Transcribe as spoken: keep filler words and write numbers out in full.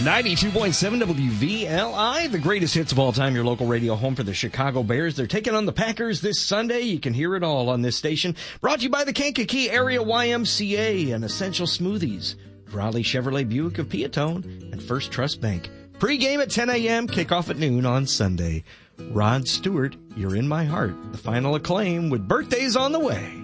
ninety-two point seven W V L I, the greatest hits of all time, your local radio home for the Chicago Bears. They're taking on the Packers this Sunday. You can hear it all on this station. Brought to you by the Kankakee Area Y M C A and Essential Smoothies, Raleigh Chevrolet Buick of Peatone, and First Trust Bank. Pre-game at ten a.m., kickoff at noon on Sunday. Rod Stewart, You're in My Heart, the final acclaim with Birthdays on the Way.